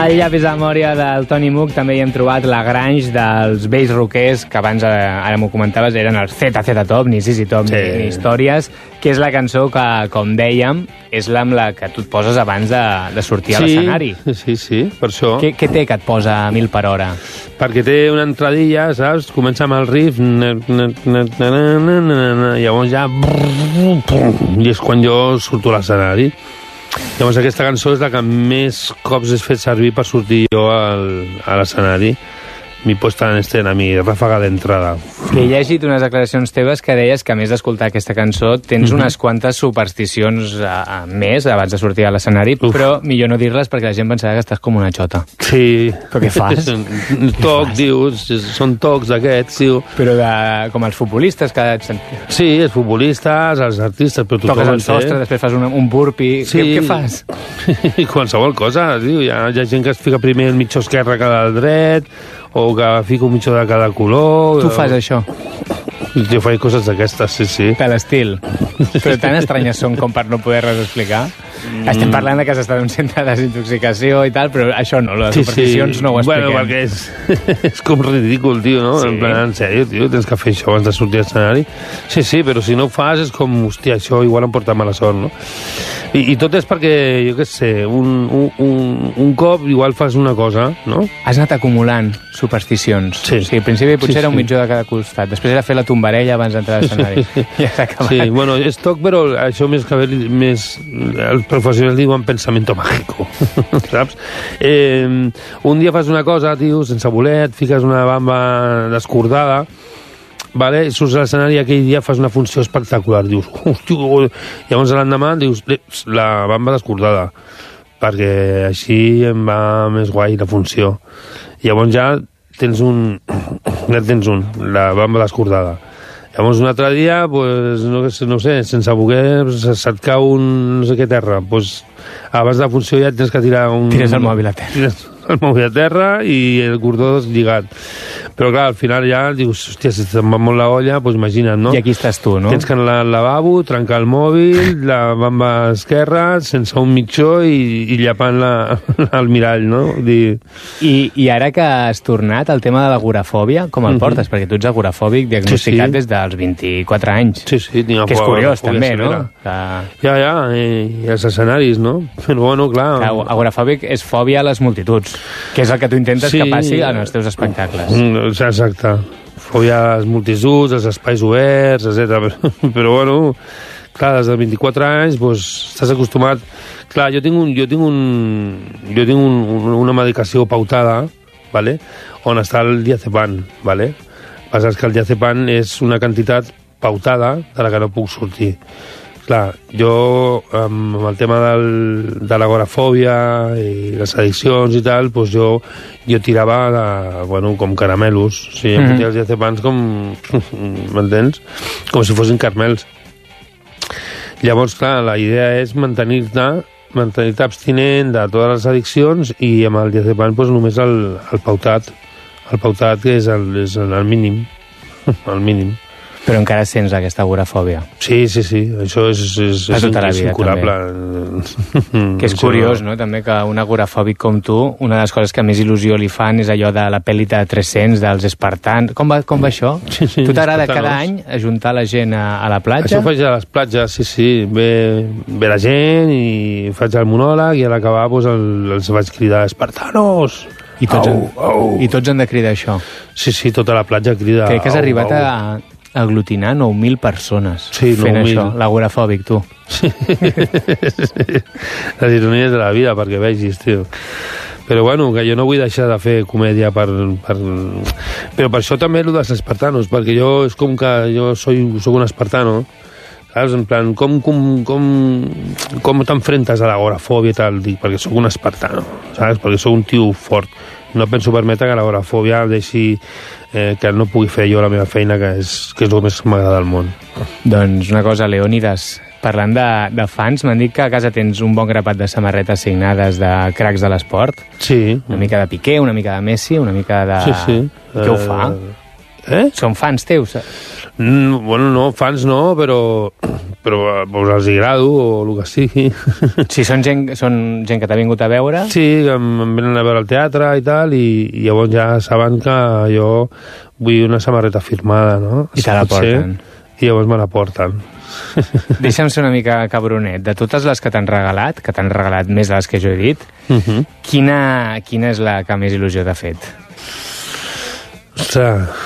Al llapis de memòria del Tony Moog també hi hem trobat la Grange dels vells rockers, que abans, ara m'ho comentaves, eren els ZZ Top, ni ZZ Top, ni històries, que és la cançó que, com dèiem, és amb la que tu et poses abans de sortir a l'escenari. Sí, per això. Què té que et posa a 1000 per hora? Perquè té una entradilla, saps? Comença amb el riff, llavors ja... I és quan jo surto a l'escenari. Llavors aquesta cançó és la que més cops he fet servir per sortir jo a l'escenari. Mi puesta en escena, mi ràfaga d'entrada. Que he llegit unes declaracions teves que deies que, a més d'escoltar aquesta cançó, tens unes quantes supersticions més abans de sortir a l'escenari, però millor no dir-les perquè la gent pensarà que estàs com una xota. Sí. Però què fas? Toc, dius, són tocs d'aquests, diu. Però com els futbolistes que... Sí, els futbolistes, els artistes, però tothom toques el sostre, després fas un burpee... Sí. Què fas? Qualsevol cosa, diu. Hi ha gent que es fica primer el mitjó esquerre que el dret, o que fica un mitjó de cada color... Tu fas això? Jo faig coses d'aquestes, sí. De l'estil. Però tan estranyes són com per no poder-les explicar. Estem parlant de que has estat en un centre de desintoxicació i tal, però això no, les supersticions no ho expliquem. Bueno, perquè és com ridícul, tio, no? Sí. En plan, en sèrio, tio, tens que fer això abans de sortir a l'escenari. Sí, però si no ho fas és com, hòstia, això igual em porta mala sort, no? I tot és perquè, jo què sé, un cop igual fas una cosa, no? Has anat acumulant supersticions. Sí. O sigui, al principi potser era un mitjó de cada costat, després era fer la tombarella abans d'entrar a l'escenari. Ja s'ha acabat. Sí, bueno, és toc, però això més que més... Els professionals diuen pensamiento mágico, saps? Un dia fas una cosa, tio, sense voler, et fiques una bamba descordada, vale? Surts a l'escenari i aquell dia fas una funció espectacular, dius, hòstia, llavors l'endemà dius, la bamba descordada, perquè així em va més guai la funció. Llavors ja tens la bamba descordada. Llavors un altre dia, pues, no sé, sense voler, se't cau un no sé què terra, pues, abans de la funció ja tens que tirar un... Tires el mòbil a terra. Tires el mòbil a terra i el cordó lligat. Però clar, al final ja dius, hòstia, si te'n va molt la olla, pues imagina't, no? I aquí estàs tu, no? Tens que anar al lavabo, trencar el mòbil, la bamba esquerra, sense un mitjó i llapant el mirall, no? I ara que has tornat al tema de l'agorafòbia, com el portes? Perquè tu ets agorafòbic diagnosticat des dels 24 anys. Sí, tinc que és curiós, també, no? I els escenaris, no? Però bueno, clar... Agorafòbic és fòbia a les multituds, que és el que tu intentes que passi en els teus espectacles. Exacte. Fòbia a les multituds, als espais oberts, etc. Però bueno, clar, des de 24 anys, doncs, estàs acostumat... Clar, jo tinc una medicació pautada, ¿vale? On està el diazepam, ¿vale? El que passa és que el diazepam és una quantitat pautada de la que no puc sortir. Clar, jo, amb el tema de l'agorafòbia i les addiccions i tal, doncs jo tirava com caramelos. O sigui, em fotia els diazepams com... M'entens? Com si fossin caramels. Llavors, clar, la idea és mantenir-te abstinent de totes les addiccions i amb el diazepam doncs, només el pautat. El pautat que és el mínim. El mínim. Però encara sents aquesta agorafòbia. Sí. Això és incurable. Que és curiós, no?, també, que un agorafòbic com tu, una de les coses que més il·lusió li fan és allò de la pel·li de 300, dels espartans. Com va això? Sí, tu t'agrada cada any ajuntar la gent a la platja? Això ho faig a les platges, sí. Ve la gent i faig el monòleg i a l'acabar els vaig cridar espartanos! I tots han de cridar això? Sí, tota la platja crida... Crec que has arribat a aglutinar 9.000 persones fent això, l'agorafòbic, tu. Sí. Les ironies de la vida, perquè vegis, tio. Però bueno, que jo no vull deixar de fer comèdia per... Però per això també el dels espartanos, perquè jo és com que jo soc un espartano, saps? En plan, com t'enfrentes a l'agorafòbia i tal? Dic, perquè sóc un espartano, saps? Perquè sóc un tio fort. No penso permetre que l'agorafòbia deixi que no pugui fer jo la meva feina, que és el més que m'agrada del món. Doncs una cosa, Leònidas, parlant de fans, m'han dit que a casa tens un bon grapat de samarretes signades de cracs de l'esport. Sí. Una mica de Piqué, una mica de Messi, una mica de... Sí. Què ho fa? Són fans teus? Bueno, no, fans no, però però els agrado o el que sigui. Sí, són gent que t'ha vingut a veure? Sí, em venen a veure al teatre i tal, i llavors ja saben que jo vull una samarreta firmada, no? I te la porten. I llavors me la porten. Deixa'm ser una mica cabronet. De totes les que t'han regalat més de les que jo he dit, quina és la que més il·lusió t'ha fet? Ostres...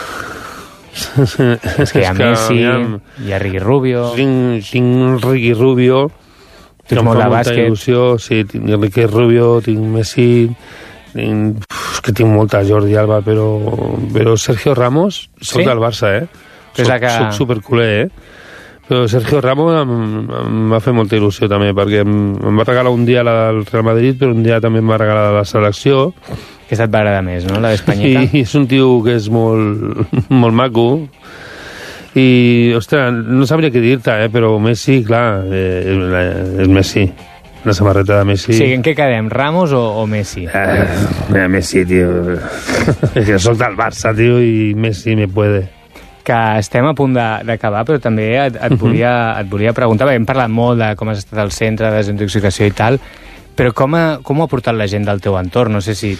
És que hi ha Messi, hi ha Ricky Rubio... Tinc Ricky Rubio, que em fa molta il·lusió. Sí, tinc Ricky Rubio, tinc Messi... És que tinc molta, Jordi Alba, però Sergio Ramos, soc del Barça, soc superculer, Però Sergio Ramos em va fer molta il·lusió també, perquè em va regalar un dia la del Real Madrid, però un dia també em va regalar la selecció. Aquesta et va agradar més, no?, la d'Espanyita. I és un tio que és molt maco. I, ostres, no sabria què dir-te, però Messi, clar, és Messi. Una samarreta de Messi. Sí, en què quedem, Ramos o Messi? Messi, tio. Jo soc del Barça, tio, i Messi me puede. Que estem a punt d'acabar, però també et volia preguntar, perquè hem parlat molt de com has estat al centre de desintoxicació i tal, però com ha portat la gent del teu entorn? No sé si